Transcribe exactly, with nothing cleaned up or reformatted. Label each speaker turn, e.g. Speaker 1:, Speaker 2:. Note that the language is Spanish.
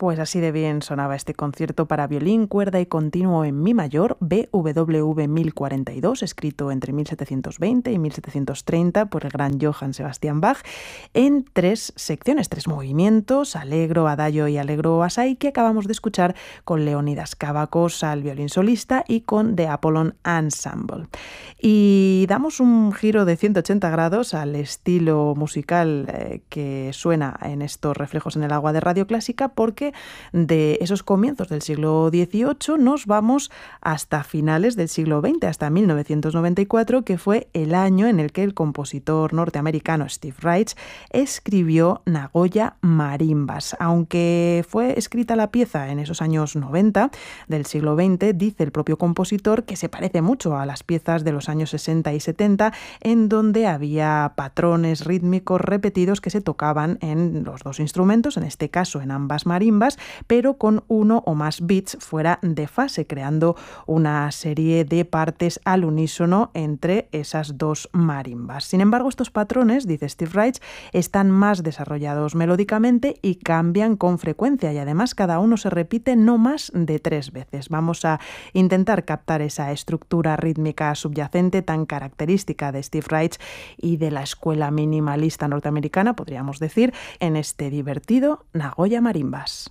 Speaker 1: Pues así de bien sonaba este concierto para violín, cuerda y continuo en mi mayor, B W V mil cuarenta y dos, escrito entre mil setecientos veinte y mil setecientos treinta por el gran Johann Sebastian Bach, en tres secciones, tres movimientos, allegro, adagio y allegro assai, que acabamos de escuchar con Leonidas Kavakos al violín solista y con The Apollon Ensemble. Y damos un giro de ciento ochenta grados al estilo musical eh, que suena en estos Reflejos en el Agua de Radio Clásica, porque de esos comienzos del siglo dieciocho nos vamos hasta finales del siglo veinte, hasta mil novecientos noventa y cuatro, que fue el año en el que el compositor norteamericano Steve Reich escribió Nagoya Marimbas. Aunque fue escrita la pieza en esos años noventa del siglo veinte, dice el propio compositor que se parece mucho a las piezas de los años sesenta y setenta, en donde había patrones rítmicos repetidos que se tocaban en los dos instrumentos, en este caso en ambas marimbas, pero con uno o más beats fuera de fase, creando una serie de partes al unísono entre esas dos marimbas. Sin embargo, estos patrones, dice Steve Reich, están más desarrollados melódicamente y cambian con frecuencia, y además cada uno se repite no más de tres veces. Vamos a intentar captar esa estructura rítmica subyacente tan característica de Steve Reich y de la escuela minimalista norteamericana, podríamos decir, en este divertido Nagoya Marimbas.